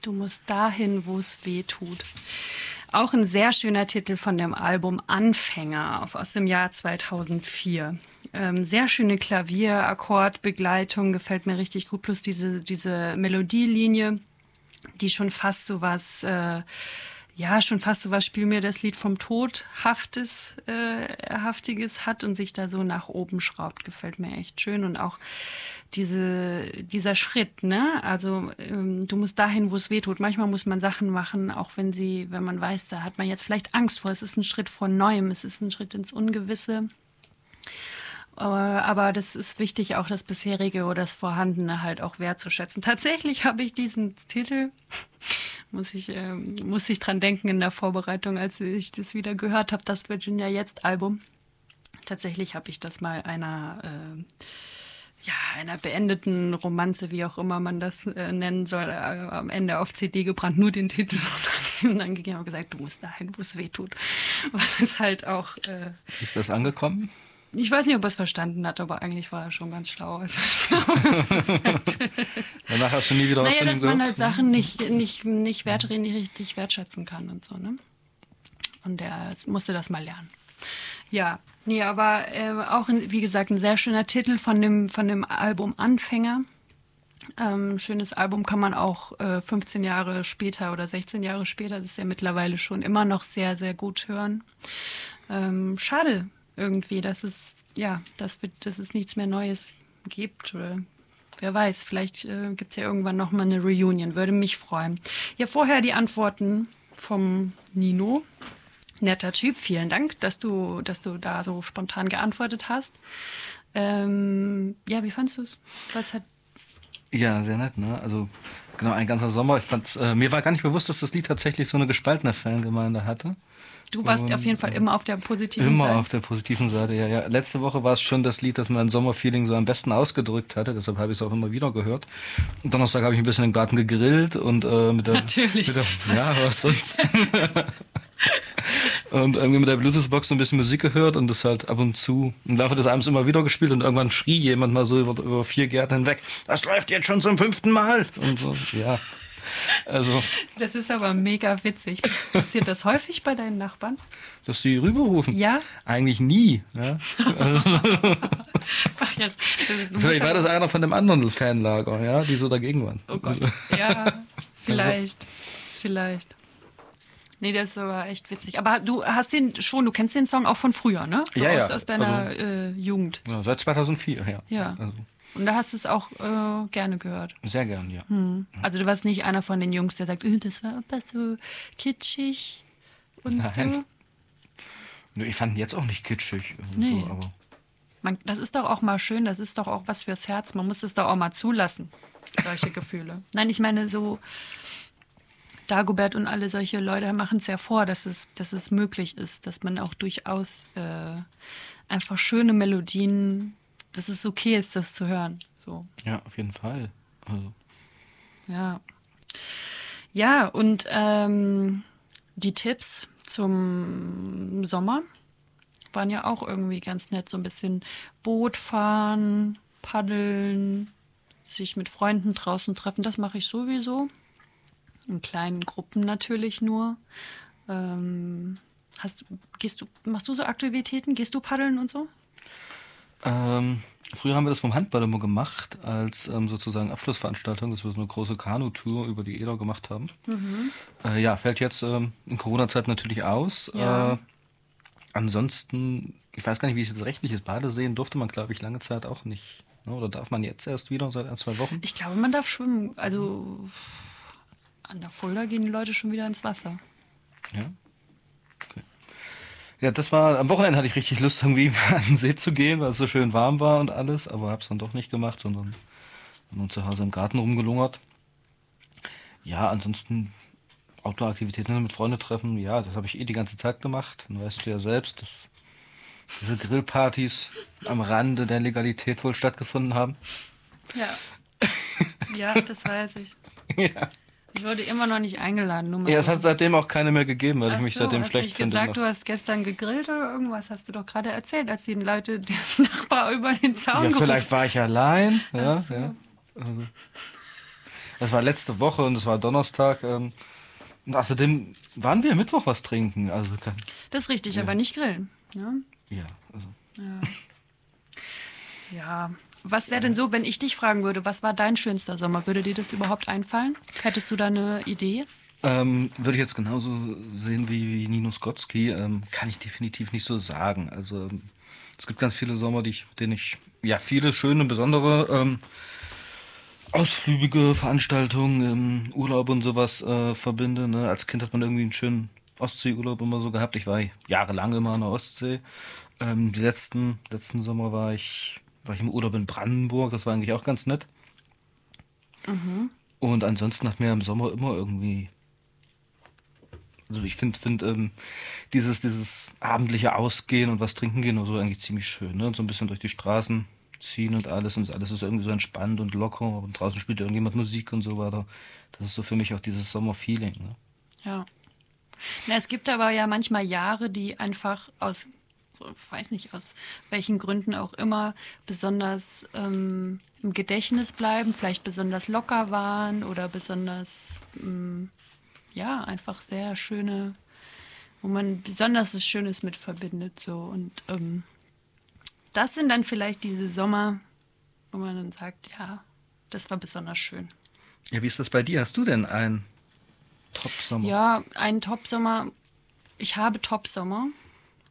Du musst dahin, wo es weh tut. Auch ein sehr schöner Titel von dem Album Anfänger aus dem Jahr 2004. Sehr schöne Klavier-Akkordbegleitung, gefällt mir richtig gut. Plus diese Melodielinie, die schon fast so was, Spiel mir das Lied vom Tod Haftiges hat und sich da so nach oben schraubt, gefällt mir echt schön. Und auch dieser Schritt, ne? Also du musst dahin, wo es weh tut. Manchmal muss man Sachen machen, auch wenn man weiß, da hat man jetzt vielleicht Angst vor. Es ist ein Schritt vor Neuem, es ist ein Schritt ins Ungewisse. Aber das ist wichtig, auch das Bisherige oder das Vorhandene halt auch wertzuschätzen. Tatsächlich habe ich diesen Titel, muss ich dran denken in der Vorbereitung, als ich das wieder gehört habe, das Virginia Jetzt Album. Tatsächlich habe ich das mal einer beendeten Romanze, wie auch immer man das nennen soll, am Ende auf CD gebrannt, nur den Titel und dann gegeben und gesagt, du musst dahin, wo es weh tut. Was ist halt auch... Ist das angekommen? Ich weiß nicht, ob er es verstanden hat, aber eigentlich war er schon ganz schlau. Also, Danach hast du nie wieder was von ihm dass gehört? man halt Sachen nicht richtig wertschätzen kann und so, ne? Und er musste das mal lernen. Ja, nee, aber auch, wie gesagt, ein sehr schöner Titel von dem Album Anfänger. Schönes Album kann man auch 15 Jahre später oder 16 Jahre später, das ist ja mittlerweile schon immer noch sehr, sehr gut hören. Schade irgendwie, dass es nichts mehr Neues gibt. Oder wer weiß, vielleicht gibt es ja irgendwann noch mal eine Reunion. Würde mich freuen. Ja, vorher die Antworten vom Nino. Netter Typ, vielen Dank, dass du da so spontan geantwortet hast. Wie fandst du es? Ja, sehr nett, ne? Also genau, ein ganzer Sommer. Mir war gar nicht bewusst, dass das Lied tatsächlich so eine gespaltene Fangemeinde hatte. Du warst auf jeden Fall immer auf der positiven Seite. Immer auf der positiven Seite, ja. Letzte Woche war es schon das Lied, das mein Sommerfeeling so am besten ausgedrückt hatte. Deshalb habe ich es auch immer wieder gehört. Und Donnerstag habe ich ein bisschen im Garten gegrillt und Natürlich. Was sonst? Und irgendwie mit der Bluetooth-Box so ein bisschen Musik gehört und das halt ab und zu im Laufe des Abends immer wieder gespielt und irgendwann schrie jemand mal so über 4 Gärten hinweg, das läuft jetzt schon zum 5. Mal. Und so, ja. Also, das ist aber mega witzig. Passiert das häufig bei deinen Nachbarn? Dass die rüberrufen? Ja. Eigentlich nie. Ja? Ach, yes. Vielleicht war das einer von dem anderen Fanlager, ja, die so dagegen waren. Oh Gott. Ja, vielleicht. Nee, das ist aber echt witzig. Aber du kennst den Song auch von früher, ne? So ja. Aus deiner Jugend. Genau, seit 2004, ja. Ja. Also. Und da hast du es auch gerne gehört. Sehr gern, ja. Also du warst nicht einer von den Jungs, der sagt, das war aber so kitschig und Nein. so. Nö, ich fand ihn jetzt auch nicht kitschig. Nee. So, aber das ist doch auch mal schön, das ist doch auch was fürs Herz. Man muss es doch auch mal zulassen, solche Gefühle. Nein, ich meine so, Dagobert und alle solche Leute machen es ja vor, dass es möglich ist, dass man auch durchaus einfach schöne Melodien, dass es okay ist, das zu hören. So. Ja, auf jeden Fall. Also. Ja. Ja, und die Tipps zum Sommer waren ja auch irgendwie ganz nett. So ein bisschen Boot fahren, paddeln, sich mit Freunden draußen treffen. Das mache ich sowieso. In kleinen Gruppen natürlich nur. Machst du so Aktivitäten? Gehst du paddeln und so? Früher haben wir das vom Handball immer gemacht, als sozusagen Abschlussveranstaltung, dass wir so eine große Kanutour über die Eder gemacht haben. Fällt jetzt in Corona-Zeit natürlich aus. Ja. Ansonsten, ich weiß gar nicht, wie es jetzt rechtlich ist. Badeseen durfte man, glaube ich, lange Zeit auch nicht. Ne? Oder darf man jetzt erst wieder seit 1-2 Wochen? Ich glaube, man darf schwimmen. Also an der Fulda gehen die Leute schon wieder ins Wasser. Ja. Okay. Ja, das war, am Wochenende hatte ich richtig Lust, irgendwie an den See zu gehen, weil es so schön warm war und alles, aber hab's dann doch nicht gemacht, sondern nur zu Hause im Garten rumgelungert. Ja, ansonsten Outdoor-Aktivitäten mit Freunden treffen, ja, das habe ich die ganze Zeit gemacht. Dann weißt du ja selbst, dass diese Grillpartys am Rande der Legalität wohl stattgefunden haben. Ja. Ja, das weiß ich. Ja. Ich wurde immer noch nicht eingeladen. Ja, es hat seitdem auch keine mehr gegeben, weil ich mich seitdem schlecht finde. Hast du gesagt, du hast gestern gegrillt oder irgendwas? Hast du doch gerade erzählt, als die Leute, der Nachbar über den Zaun Ja, vielleicht war ich allein. Ja, so. ja. Also. Das war letzte Woche und es war Donnerstag. Und außerdem waren wir Mittwoch was trinken. Also Das ist richtig, Ja. aber nicht grillen. Ja, ja, also. ja. Was wäre denn so, wenn ich dich fragen würde, was war dein schönster Sommer? Würde dir das überhaupt einfallen? Hättest du da eine Idee? Würde ich jetzt genauso sehen wie Nino Skotsky, kann ich definitiv nicht so sagen. Also es gibt ganz viele Sommer, denen ich ja viele schöne, besondere ausflügige Veranstaltungen, Urlaub und sowas verbinde. Ne? Als Kind hat man irgendwie einen schönen Ostseeurlaub immer so gehabt. Ich war jahrelang immer an der Ostsee. Die letzten Sommer war ich im Urlaub in Brandenburg. Das war eigentlich auch ganz nett. Und ansonsten hat mir im Sommer immer irgendwie, also ich finde dieses abendliche Ausgehen und was trinken gehen oder so eigentlich ziemlich schön, ne? Und so ein bisschen durch die Straßen ziehen und alles ist irgendwie so entspannt und locker und draußen spielt irgendjemand Musik und so weiter. Das ist so für mich auch dieses Sommerfeeling, ne? Ja. Na, es gibt aber ja manchmal Jahre, die einfach aus, so, ich weiß nicht, aus welchen Gründen auch immer, besonders im Gedächtnis bleiben, vielleicht besonders locker waren oder besonders, ja, einfach sehr schöne, wo man besonders was Schönes mit verbindet. So. Und das sind dann vielleicht diese Sommer, wo man dann sagt, ja, das war besonders schön. Ja, wie ist das bei dir? Hast du denn einen Top-Sommer? Ja, ein Top-Sommer. Ich habe Top-Sommer.